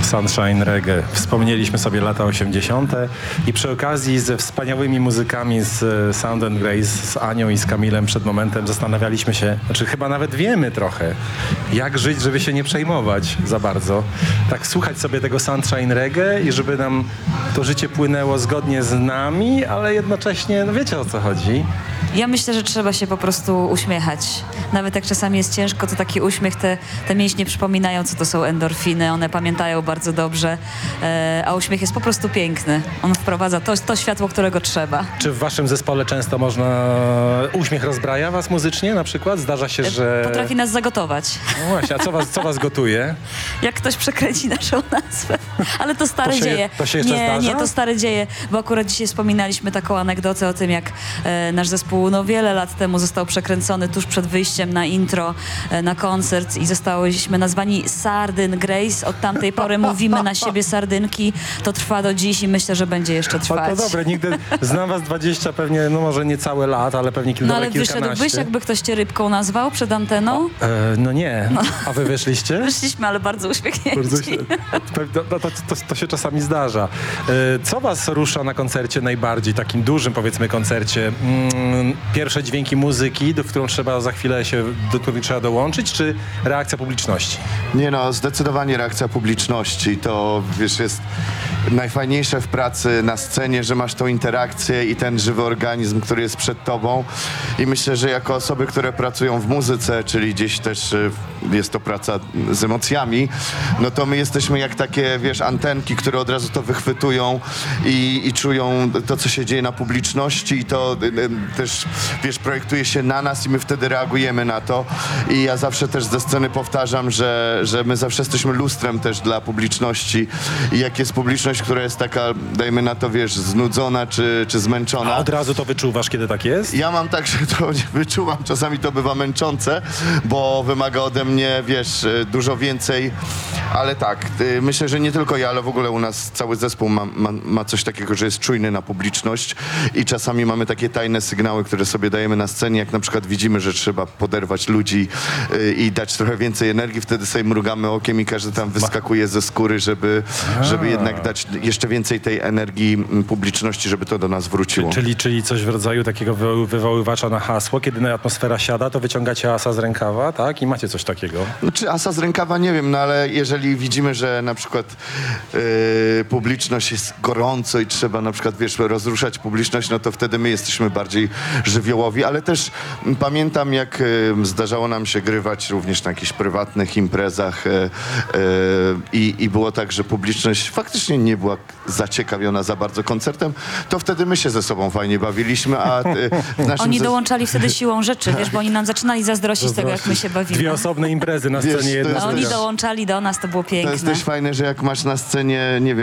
Sunshine Reggae. Wspomnieliśmy sobie lata 80. i przy okazji ze wspaniałymi muzykami z Sound and Grace, z Anią i z Kamilem przed momentem zastanawialiśmy się, znaczy chyba nawet wiemy trochę, jak żyć, żeby się nie przejmować za bardzo. Tak słuchać sobie tego Sunshine Reggae i żeby nam to życie płynęło zgodnie z nami, ale jednocześnie, no wiecie o co chodzi. Ja myślę, że trzeba się po prostu uśmiechać. Nawet jak czasami jest ciężko, to taki uśmiech, te mięśnie przypominają, co to są endorfiny, one pamiętają bardzo dobrze, a uśmiech jest po prostu piękny. On wprowadza to światło, którego trzeba. Czy w waszym zespole często uśmiech rozbraja was muzycznie na przykład? Zdarza się, że... Potrafi nas zagotować. No właśnie, a co was gotuje? Jak ktoś przekręci naszą nazwę. Ale to stare dzieje. To się jeszcze zdarza? Nie, to stare dzieje, bo akurat dzisiaj wspominaliśmy taką anegdotę o tym, jak nasz zespół wiele lat temu został przekręcony tuż przed wyjściem na intro, na koncert i zostaliśmy nazwani Sardyn Grace. Od tamtej pory mówimy na siebie sardynki. To trwa do dziś i myślę, że będzie jeszcze trwać. No to dobre, nigdy znam was 20 pewnie, no może nie całe lat, ale pewnie ale wyszedłbyś, jakby ktoś cię rybką nazwał przed anteną? No nie. A wy wyszliście? Wyszliśmy, ale bardzo uśmiechnięci. To się czasami zdarza. Co was rusza na koncercie najbardziej, takim dużym powiedzmy koncercie? Pierwsze dźwięki muzyki, do której trzeba dołączyć, czy reakcja publiczności? Nie no, zdecydowanie reakcja publiczności. To, wiesz, jest najfajniejsze w pracy na scenie, że masz tą interakcję i ten żywy organizm, który jest przed tobą. I myślę, że jako osoby, które pracują w muzyce, czyli gdzieś też jest to praca z emocjami, no to my jesteśmy jak takie, wiesz, antenki, które od razu to wychwytują i czują to, co się dzieje na publiczności i to też, wiesz, projektuje się na nas i my wtedy reagujemy na to. I ja zawsze też ze sceny powtarzam, że my zawsze jesteśmy lustrem też dla publiczności i jak jest publiczność, która jest taka, dajmy na to, wiesz, znudzona czy zmęczona. A od razu to wyczuwasz, kiedy tak jest? Ja mam tak, że to nie wyczuwam, czasami to bywa męczące, bo wymaga ode mnie, wiesz, dużo więcej, ale tak, myślę, że nie tylko ja, ale w ogóle u nas cały zespół ma coś takiego, że jest czujny na publiczność i czasami mamy takie tajne sygnały, które sobie dajemy na scenie, jak na przykład widzimy, że trzeba poderwać ludzi i dać trochę więcej energii, wtedy sobie mrugamy okiem i każdy tam wyskakuje ze skóry, żeby jednak dać jeszcze więcej tej energii publiczności, żeby to do nas wróciło. Czyli coś w rodzaju takiego wywoływacza na hasło, kiedy atmosfera siada, to wyciągacie asa z rękawa, tak? I macie coś takiego. No, czy asa z rękawa, nie wiem, no ale jeżeli widzimy, że na przykład publiczność jest gorąco i trzeba na przykład, wiesz, rozruszać publiczność, no to wtedy my jesteśmy bardziej żywiołowi, ale też pamiętam, jak zdarzało nam się grywać również na jakichś prywatnych imprezach i było tak, że publiczność faktycznie nie była zaciekawiona za bardzo koncertem, to wtedy my się ze sobą fajnie bawiliśmy, a w naszym Oni dołączali wtedy siłą rzeczy, wiesz, bo oni nam zaczynali zazdrościć tego, jak my się bawimy. Dwie osobne imprezy na scenie. Wiesz, A oni dołączali do nas, to było piękne. To jest też fajne, że jak masz na scenie, nie wiem,